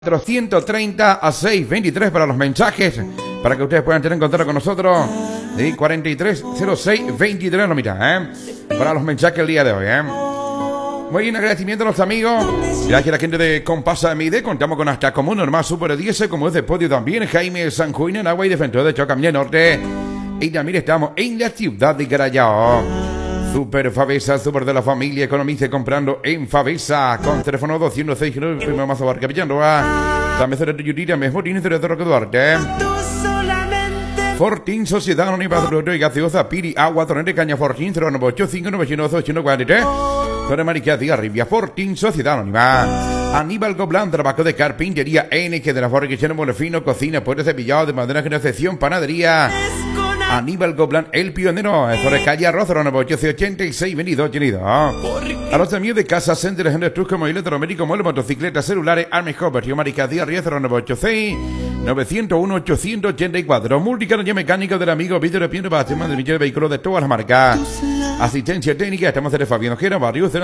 430 a 623 para los mensajes, para que ustedes puedan tener en contacto con nosotros. De 430623 la mitad, para los mensajes el día de hoy, Muy bien, agradecimiento a los amigos. Gracias a la gente de Compasa MIDE. Contamos con hasta como normal Super 10, como es de podio también. Jaime Sanjuín en Agua y Defensor de Chocamilla Norte. Y también estamos en la ciudad de Carayao. Super Favesa, super de la familia, economice comprando en Favesa, con teléfono 206, primero más abarca Villanroa, también será de Yurira, mejor inicio de Roque Duarte. Fortín, Sociedad Anónima de Gaseosa, Piri, Agua, Torrente, Caña, Fortín, 098 908 Torre Mariquia, Arribia, Fortín, Sociedad Anónima. Aníbal Goblán, trabajo de carpintería, NG de la Forquillera, Molefino, Cocina, Puerto Cepillado, de Madera, Generación, Panadería. Aníbal Goblán, el pionero, sobre calle Arroz, 986, venido. A los amigos de Casa Center, Alejandro Estrusco, Móvil Electromédico, Móvil, motocicletas, celulares, Armes Hopper, Tío Maricadía, 0986 901 884. Multicanal y mecánico del amigo Víctor Piedra para temas de millones de vehículos de todas las marcas. Asistencia técnica, estamos en Fabián Ojera, Barrio Cena,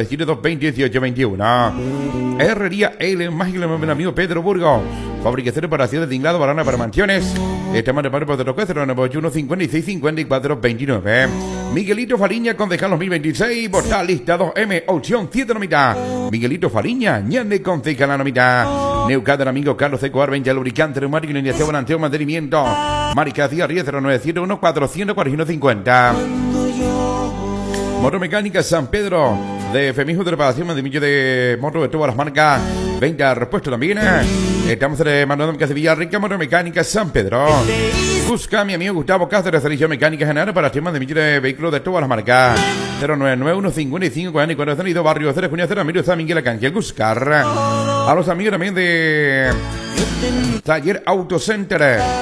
09722201821. Herrería L, mágico del amigo Pedro Burgo. Fabricación de reparaciones de tinglado, barana para mansiones. Estamos en el barrio de Roque, 0981 56 54 29. Miguelito Fariña, concejal 2026, portal lista 2M, opción 7 la mitad. Miguelito Fariña, ñande concejal la mitad. Neucad del amigo Carlos Ecuador, 20 lubricante, neumático, iniciación, volanteo, mantenimiento. Marica García, 0971 441 50. Motomecánica San Pedro, de Femijo de reparación, mantenimiento de moto de todas las marcas. 20 repuesto también. Estamos en Manuel de Villarrica, Motomecánica San Pedro. Busca a mi amigo Gustavo Cáceres, servicio mecánica general para temas de millones de vehículos de todas las marcas. 0991 55 44 sonido, barrio 0 Junio 0 Emilio San Miguel Canquiel Buscar. A los amigos también de Taller Auto Center.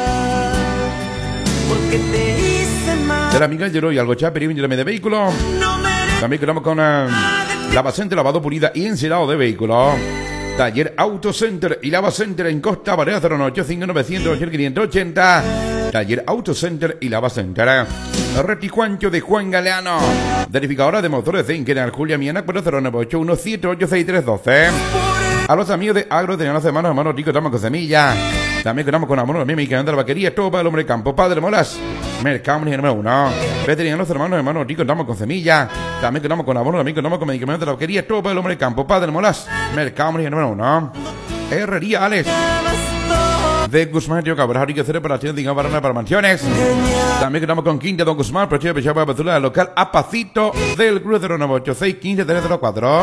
De la amiga Llero y algo Chaperi, de vehículos. También quedamos con lavacente, lavado, pulida y encerado de vehículos. Taller Auto Center y Lava Center en Costa Barea, 085 900 580. Taller Auto Center y Lava Center. Reticuancho de Juan Galeano. Verificadora de motores de Inquenal Julia Miana, 098 1786312. A los amigos de Agro de las hermanos Rico, estamos con semilla. También contamos con amor, mi canal de la vaquería, todo para el hombre campo, Padre Molas. Mercado número 1. Veterinan los hermanos Rico, estamos con semilla. También contamos con amor, también contamos con medicamentos de la vaquería, todo para el hombre campo, Padre Molas. Mercado número 1. Herrería Alex. De Guzmán, Tío Cabral, Rico, Cero para tiendas, digamos, para mansiones. También contamos con Quinta, Don Guzmán, Procheo, Pechapa, Apertura local, Apacito, del Cruz 0986 15 304.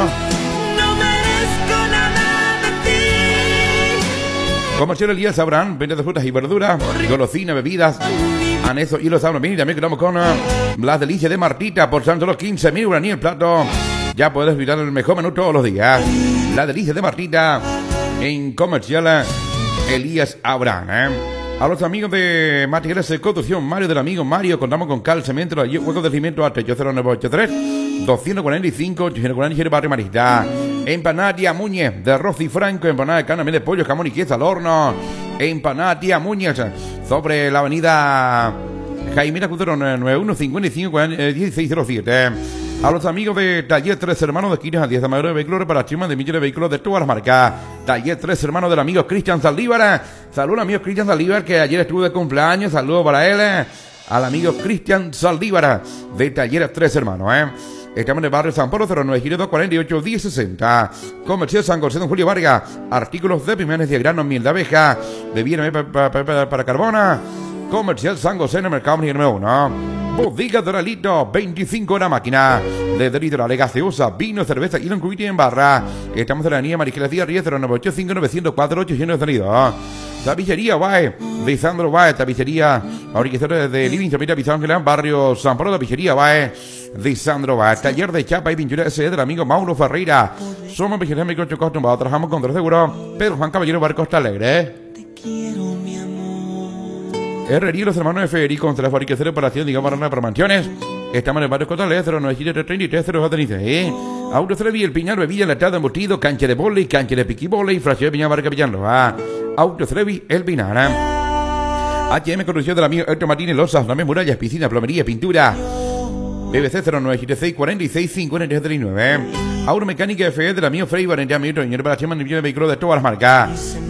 Comercial Elías Abraham, venta de frutas y verduras, golosinas, bebidas, anexos y los sabros. Y también quedamos con las delicias de Martita por tan solo 15.000 guaraní el plato. Ya puedes visitar el mejor menú todos los días. La delicia de Martita en Comercial Elías Abraham. A los amigos de Materiales de Construcción, Mario del amigo Mario, contamos con cal, cemento, huecos de cimiento a techo 0983 245 847 Barrio Marista. Empanadia Muñez de Rosy Franco, empanada de carne de pollo, jamón y queso al horno. Empanadia Muñez sobre la avenida Jaimena Cutero 91 55 1607. A los amigos de Taller 3 Hermanos de Quiles a 10 de mayo de vehículos, reparación de millones de vehículos de todas las marcas. Taller 3 Hermanos del amigo Cristian Saldívar. Saludos al amigo Cristian Saldívar, que ayer estuvo de cumpleaños. Saludos para él, al amigo Cristian Saldívar de Taller 3 Hermanos. Estamos en el barrio San Pablo, 09 48 1060. Comercial San José, don Julio Vargas. Artículos de pimentos de grano, miel de abeja, bebida para carbona. Comercial San José en el mercado número 1. Bodega Doralito, 25 horas máquina. De litoral, gaseosa, vino, cerveza y lo en barra. Estamos en la avenida Mariscal Díaz, 0985 904 800 sonido. Tapicería Bae, de Sandro Bae, tapicería, fabricadores de Living, Tapita Pizarro, barrio San Pablo, tapicería Bae, de Sandro Bae, taller de chapa y pintura S del amigo Mauro Ferreira. Somos vegetarianos microchos acostumbrados, trabajamos con tres seguros. Pedro Juan Caballero, Bar Costa Alegre. Te quiero, mi amor. Herrería Los Hermanos de Federico, contra la fabricación para acción, digamos, para mansiones. Estamos en el barrio Costa Alegre, 0933 0 Auto Trevi, El Piñal, bebida, latada, embutido, cancha de volei, cancha de piquibole y fraseo de Piñal, Barca Villanroa. Auto Trevi, El Pinar. HM Construcción del amigo Héctor Martínez Losas, Lames Murallas, piscina, plomería, pintura. BBC 0976 46 5339. Madrid. Auromecánica FE de la mío Frey, 40 minutos, dinero para Chema, nivel de vehículos de todas las marcas.